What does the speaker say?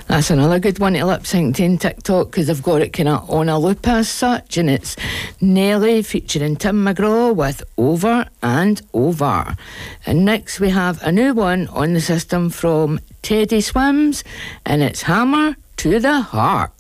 That's another good one to lip sync to on TikTok because they've got it kind of on a loop as such, and it's Nelly featuring Tim McGraw with Over and Over. And next we have a new one on the system from Teddy Swims, and it's Hammer to the Heart.